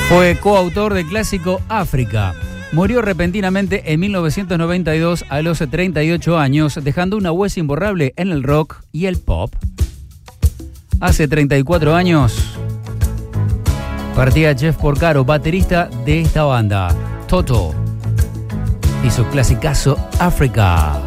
Fue coautor del clásico África. Murió repentinamente en 1992 a los 38 años, dejando una huella imborrable en el rock y el pop. Hace 34 años partía Jeff Porcaro, baterista de esta banda, Toto, y su clasicazo África.